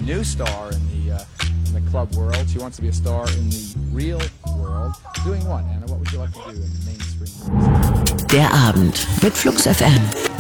new star in the club world. She wants to be a star in the real world. Doing what, Anna? What would you like to do in mainstream music? Der Abend mit Flux FM.